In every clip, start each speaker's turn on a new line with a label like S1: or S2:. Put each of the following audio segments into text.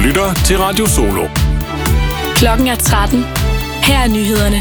S1: lytter til Radio Solo.
S2: Klokken er 13. Her er nyhederne.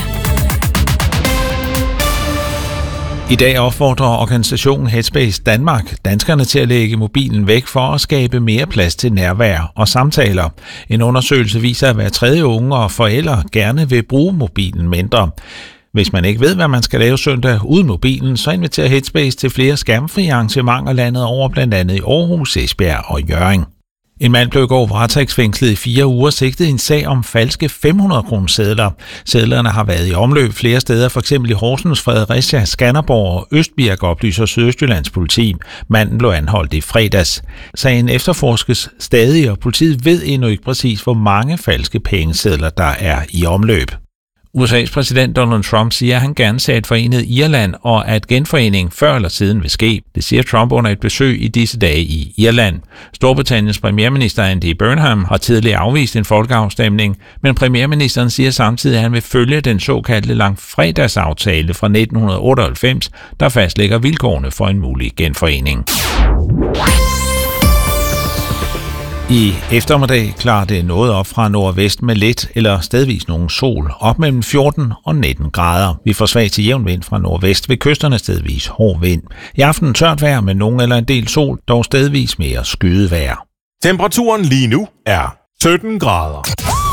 S3: I dag opfordrer organisationen Headspace Danmark danskerne til at lægge mobilen væk for at skabe mere plads til nærvær og samtaler. En undersøgelse viser, at hver tredje unge og forældre gerne vil bruge mobilen mindre. Hvis man ikke ved, hvad man skal lave søndag uden mobilen, så inviterer Headspace til flere skærmfri arrangementer landet over, blandt andet i Aarhus, Esbjerg og Hjørring. En mand blev i går varetægtsfængslet i 4 uger sigtet i en sag om falske 500-kronesedler. Sedlerne har været i omløb flere steder, f.eks. i Horsens, Fredericia, Skanderborg og Østbirk, oplyser Sydøstjyllands politi. Manden blev anholdt i fredags. Sagen efterforskes stadig, og politiet ved endnu ikke præcis, hvor mange falske pengesedler der er i omløb. USA's præsident Donald Trump siger, at han gerne ser et forenet Irland, og at genforening før eller siden vil ske. Det siger Trump under et besøg i disse dage i Irland. Storbritanniens premierminister Andy Burnham har tidligere afvist en folkeafstemning, men premierministeren siger samtidig, at han vil følge den såkaldte langfredagsaftale fra 1998, der fastlægger vilkårene for en mulig genforening. I eftermiddag klarer det noget op fra nordvest med let eller stedvis nogen sol, op mellem 14 og 19 grader. Vi får svag til jævn vind fra nordvest, ved kysterne stedvis hård vind. I aften tørt vejr med nogen eller en del sol, dog stedvis mere skyet vejr.
S1: Temperaturen lige nu er 17 grader.